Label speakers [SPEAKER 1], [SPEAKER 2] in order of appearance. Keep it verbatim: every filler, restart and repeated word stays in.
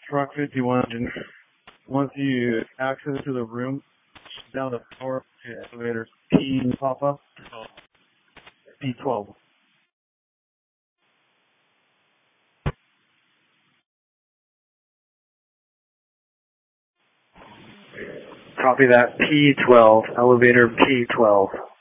[SPEAKER 1] Truck fifty-one, and once you access to the room, down the floor, the elevator P pop up. P twelve. Copy that. P twelve. Elevator P twelve.